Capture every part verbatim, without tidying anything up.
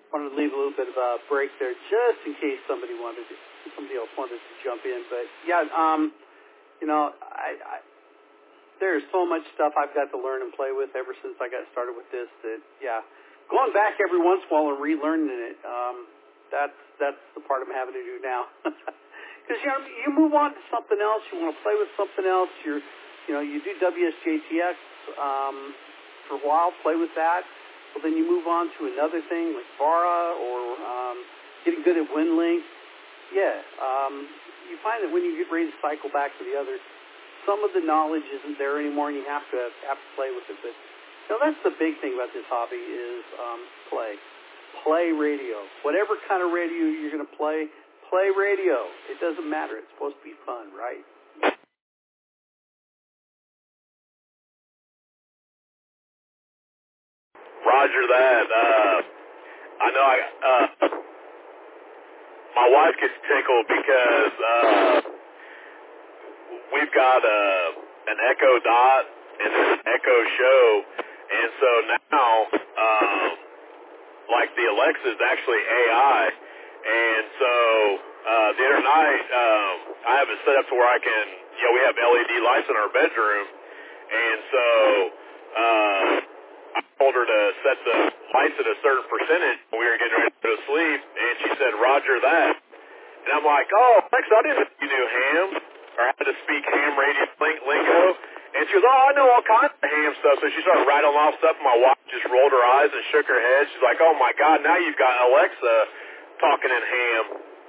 wanted to leave a little bit of a break there just in case somebody wanted to, somebody else wanted to jump in. But yeah, um, you know, I, I there's so much stuff I've got to learn and play with ever since I got started with this that, yeah, going back every once in a while and relearning it, um, that's, that's the part I'm having to do now. Because, you know, you move on to something else, you want to play with something else, you're, you know, you do W S J T X um, for a while, play with that, but then you move on to another thing like Vara or um, getting good at WinLink. Yeah, um, you find that when you get ready to cycle back to the other, some of the knowledge isn't there anymore, and you have to have to play with it. But you know, that's the big thing about this hobby is um, play, play radio. Whatever kind of radio you're going to play, play radio. It doesn't matter. It's supposed to be fun, right? Roger that. Uh, I know. I uh, my wife gets tickled because uh, we've got uh, an Echo Dot and an Echo Show, and so now, um, like the Alexa is actually A I, and so uh, the other night um, I have it set up to where I can, you know, we have L E D lights in our bedroom, and so uh, I told her to set the lights at a certain percentage when we were getting ready to go to sleep, and she said, "Roger that." And I'm like, "Oh, Alexa, I didn't know you knew ham or how to speak ham radio lingo." And she goes, "Oh, I know all kinds of ham stuff." So she started rattling off stuff, and my wife just rolled her eyes and shook her head. She's like, "Oh my God, now you've got Alexa talking in ham."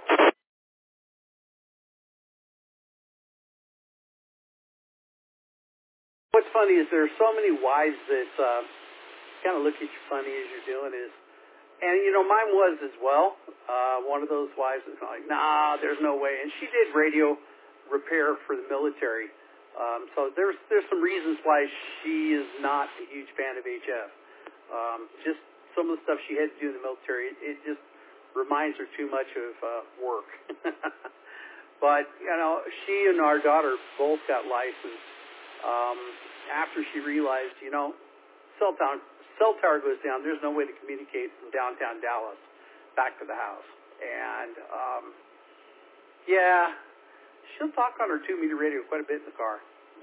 What's funny is there are so many wives that uh, kind of look at you funny as you're doing it. And, you know, mine was as well. Uh, one of those wives was like, nah, there's no way. And she did radio repair for the military. Um, so there's there's some reasons why she is not a huge fan of H F. Um, just some of the stuff she had to do in the military, it, it just reminds her too much of uh, work. But, you know, she and our daughter both got licensed um, after she realized, you know, cell tower, cell tower goes down, there's no way to communicate from downtown Dallas back to the house. And, um, yeah, she'll talk on her two-meter radio quite a bit in the car.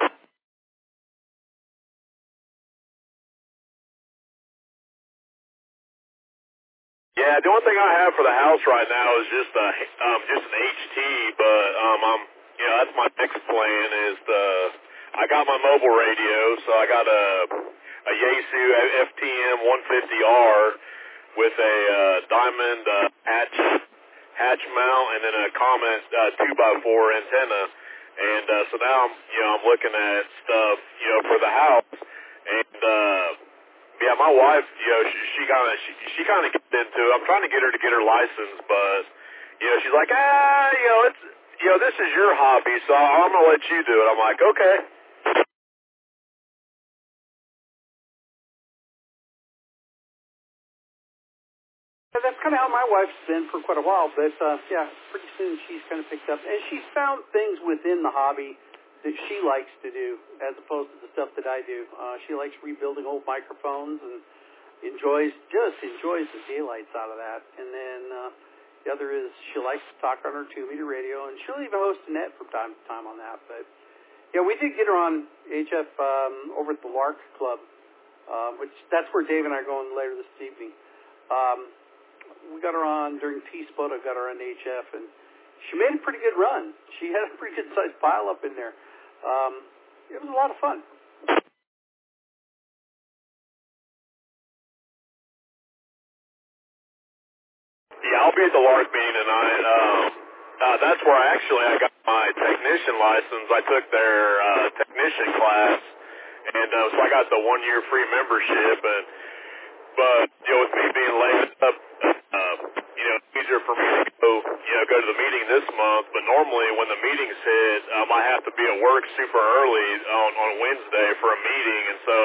Yeah, the only thing I have for the house right now is just a um, just an H T, but um, I'm you know that's my next plan is the I got my mobile radio, so I got a a Yaesu F T M one fifty R with a uh, diamond uh, hatch hatch mount and then a Comet uh, two by four antenna, and uh, so now I'm you know I'm looking at stuff you know for the house and. uh Yeah, my wife, you know, she, she kind of she, she kind of gets into it. I'm trying to get her to get her license, but you know, she's like, ah, you know, it's you know, this is your hobby, so I'm gonna let you do it. I'm like, okay. So that's kind of how my wife's been for quite a while, but uh, yeah, pretty soon she's kind of picked up, and she's found things within the hobby that she likes to do, as opposed to the stuff that I do. Uh, she likes rebuilding old microphones and enjoys just enjoys the daylights out of that. And then uh, the other is she likes to talk on her two-meter radio, and she'll even host a net from time to time on that. But yeah, we did get her on H F um, over at the Lark Club, uh, which that's where Dave and I are going later this evening. Um, we got her on during T-Spot. I got her on H F, and she made a pretty good run. She had a pretty good-sized pile up in there. Um, it was a lot of fun. Yeah, I'll be at the Lark meeting tonight. Um, uh, that's where I actually I got my technician license. I took their uh, technician class, and uh, so I got the one-year free membership. And but you know, with me being laid up, uh, you know, it's easier for me to go, you know, go to the meeting this month. But normally, when the meetings hit, um, I have to be at work super early on on Wednesday for a meeting, and so